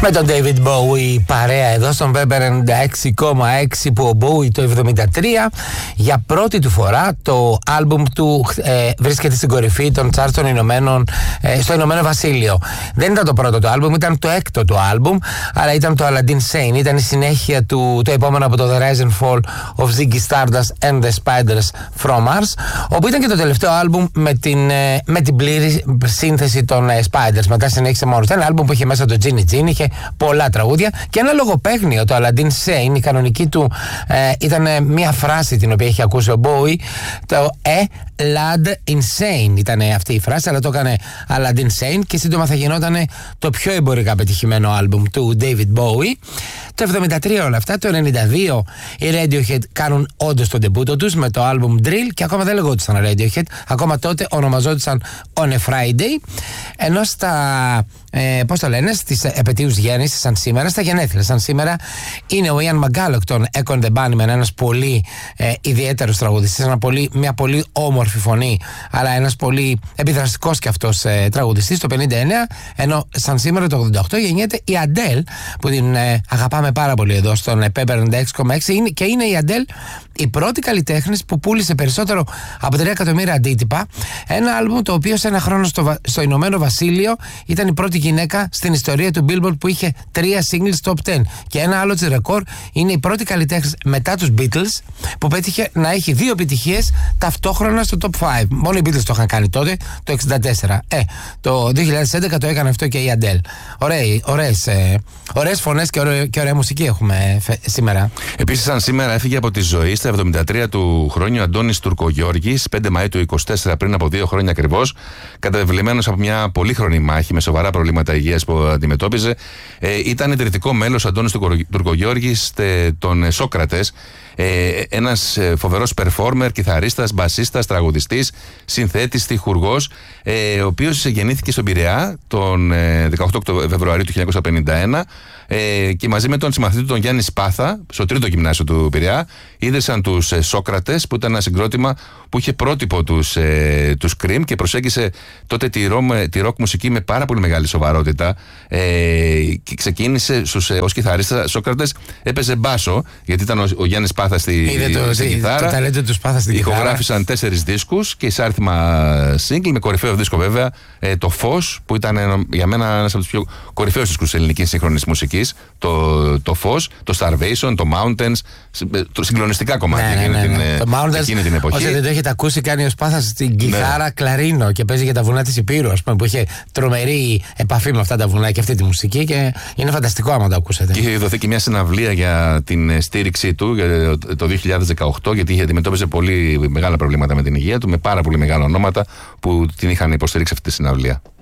Με τον David Bowie παρέα εδώ στον Pepper 96,6 που ο Bowie το 1973 για πρώτη του φορά το άλμπουμ του βρίσκεται στην κορυφή των charts των στο Ηνωμένο Βασίλειο. Δεν ήταν το πρώτο του άλμπουμ, ήταν το έκτο του άλμπουμ, αλλά ήταν το Aladdin Sane, ήταν η συνέχεια του, το επόμενο από το The Rise and Fall of Ziggy Stardust and the Spiders from Mars, όπου ήταν και το τελευταίο άλμπουμ με την πλήρη σύνθεση των Spiders. Μετά συνέχισε μόνο ένα άλμπουμ που είχε μέσα το Ginny Jean, είχε πολλά τραγούδια και ένα λογοπαίγνιο, το Aladdin Sane. Η κανονική του ήταν μια φράση την οποία είχε ακούσει ο Bowie, το Lad Insane ήταν αυτή η φράση, αλλά το έκανε Aladdin Sane και σύντομα θα γινόταν το πιο εμπορικά πετυχημένο άλμπουμ του David Bowie. Το 73 όλα αυτά, το 92 οι Radiohead κάνουν όντως τον ντεμπούτο τους με το άλμπουμ Drill και ακόμα δεν λεγόντουσαν Radiohead, ακόμα τότε ονομαζόντουσαν On a Friday, ενώ πώς το λένε, στις επετείους γέννησης σαν σήμερα, στα γενέθλια σαν σήμερα, είναι ο Ian McCulloch των Echo and the Bunnymen, ένας πολύ ιδιαίτερος τραγουδιστής, μια πολύ όμορφη φωνή, αλλά ένας πολύ επιδραστικός και αυτός τραγουδιστής το 59, ενώ σαν σήμερα το 88 γεννιέται η Adele, που την αγαπάμε πάρα πολύ εδώ στον Pepper 96,6 και είναι η Adele η πρώτη καλλιτέχνης που πούλησε περισσότερο από 3 εκατομμύρια αντίτυπα, ένα άλμπουμ το οποίο σε ένα χρόνο στο Ηνωμένο Βασίλειο ήταν η πρώτη γυναίκα στην ιστορία του Billboard που είχε 3 singles top 10. Και ένα άλλο της ρεκόρ, είναι η πρώτη καλλιτέχνης μετά τους Beatles που πέτυχε να έχει 2 επιτυχίες ταυτόχρονα στο top 5. Μόνο οι Beatles το είχαν κάνει τότε, το 64. Το 2011 το έκανε αυτό και η Adele. Ωραίες φωνές και ωραία μουσική έχουμε σήμερα. Επίσης, σαν σήμερα έφυγε από τη ζωή στα 73 του χρόνου ο Αντώνης Τουρκογιώργης, 5 Μαΐου του 24, πριν από 2 χρόνια ακριβώς, καταβεβλημένος από μια πολύχρονη μάχη με σοβαρά προβλήματα υγείας που αντιμετώπιζε. Ήταν ιδρυτικό μέλος ο Αντώνης Τουρκογιώργης των Σόκρατες, ένας φοβερός performer, κιθαρίστας, μπασίστας, τραγουδιστής, συνθέτης, στιχουργός, ο οποίος γεννήθηκε στον Πειραιά τον 18 Φεβρουαρίου του 1951 και μαζί με τον συμμαθητή του τον Γιάννη Σπάθα, στο 3ο γυμνάσιο του Πειραιά, ίδρυσαν τους Σόκρατες, που ήταν ένα συγκρότημα που είχε πρότυπο τους Cream και προσέγγισε τότε τη rock μουσική με πάρα πολύ μεγάλη σοβαρότητα και ξεκίνησε ως κιθαρίστα. Σόκρατες έπαιζε μπάσο, γιατί ήταν ο Γιάννης Σπάθα στην κιθάρα. Το ταλέντο του Σπάθα στην κιθάρα. Ηχογράφησαν 4 δίσκους και εισάρθημα single, με κορυφαίο δίσκο βέβαια το Φως, που ήταν για μένα ένας από τους πιο κορυφαίους δίσκους της ελληνικής σύγχρονης μουσικής. Το Φως, το Starvation, το Mountains, συγκλονιστικά κομμάτια εκείνη την εποχή. Όσοι δεν το έχετε ακούσει, κάνει ο Σπάθας στην κιθάρα κλαρίνο και παίζει για τα βουνά της Υπήρου, ας πούμε, που είχε τρομερή επαφή με αυτά τα βουνά και αυτή τη μουσική, και είναι φανταστικό άμα το ακούσετε. Και είχε δοθεί και μια συναυλία για την στήριξή του το 2018, γιατί είχε αντιμετώπιζε πολύ μεγάλα προβλήματα με την υγεία του, με πάρα πολύ μεγάλα ονόματα που την είχαν υποστηρίξει αυτή τη συναυλία.